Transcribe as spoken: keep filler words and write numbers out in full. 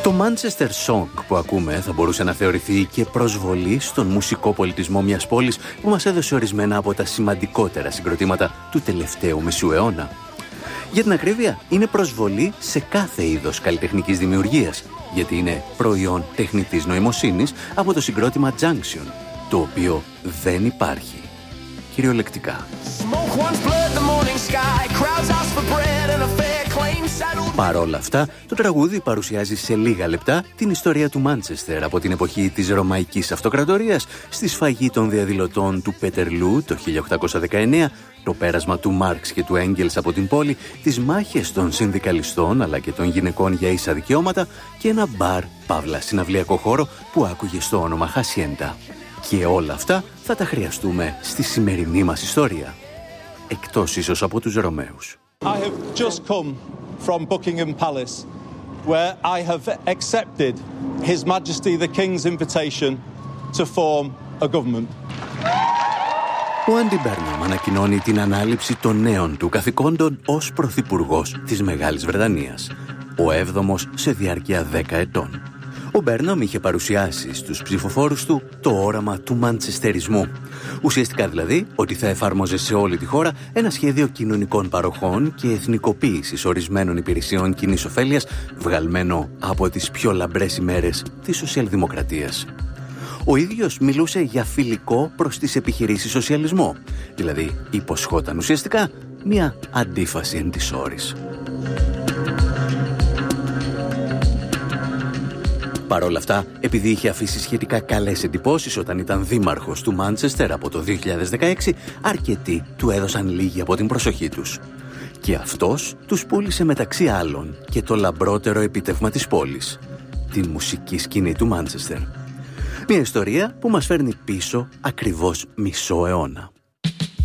Το Manchester Song που ακούμε θα μπορούσε να θεωρηθεί και προσβολή στον μουσικό πολιτισμό μιας πόλης που μας έδωσε ορισμένα από τα σημαντικότερα συγκροτήματα του τελευταίου μισού αιώνα. Για την ακρίβεια, είναι προσβολή σε κάθε είδος καλλιτεχνικής δημιουργίας, γιατί είναι προϊόν τεχνητής νοημοσύνης από το συγκρότημα Junction, το οποίο δεν υπάρχει. Κυριολεκτικά. Παρ' όλα αυτά, το τραγούδι παρουσιάζει σε λίγα λεπτά την ιστορία του Μάντσεστερ από την εποχή της Ρωμαϊκής Αυτοκρατορίας, στη σφαγή των διαδηλωτών του Πέτερλου το χίλια οκτακόσια δεκαεννέα, το πέρασμα του Μάρξ και του Έγγελς από την πόλη, τις μάχες των συνδικαλιστών αλλά και των γυναικών για ίσα δικαιώματα και ένα μπαρ, παύλα συναυλιακό χώρο που άκουγε στο όνομα Χασιέντα. Και όλα αυτά θα τα χρειαστούμε στη σημερινή μας ιστορία. Εκτός ίσως από τους Ρωμαίους. I have just come from Buckingham Palace, where I have accepted His Majesty the King's invitation to form a government. Ο Άντι Μπέρναμ ανακοινώνει την ανάληψη των νέων του καθηκόντων ως Πρωθυπουργός της Μεγάλης Βρετανίας, ο έβδομος σε διάρκεια δέκα ετών. Ο Μπέρναμ είχε παρουσιάσει στους ψηφοφόρους του το όραμα του μαντσεστερισμού. Ουσιαστικά δηλαδή ότι θα εφάρμοζε σε όλη τη χώρα ένα σχέδιο κοινωνικών παροχών και εθνικοποίησης ορισμένων υπηρεσιών κοινής ωφέλειας, βγαλμένο από τις πιο λαμπρές ημέρες της σοσιαλδημοκρατίας. Ο ίδιος μιλούσε για φιλικό προς τις επιχειρήσεις σοσιαλισμό, δηλαδή υποσχόταν ουσιαστικά μια αντίφαση εν της όρης. Παρ' όλα αυτά, επειδή είχε αφήσει σχετικά καλές εντυπώσεις όταν ήταν δήμαρχος του Μάντσεστερ από το δύο χιλιάδες δεκαέξι, αρκετοί του έδωσαν λίγη από την προσοχή τους. Και αυτός τους πούλησε μεταξύ άλλων και το λαμπρότερο επίτευγμα της πόλης, την μουσική σκηνή του Μάντσεστερ. Μια ιστορία που μας φέρνει πίσω ακριβώς μισό αιώνα.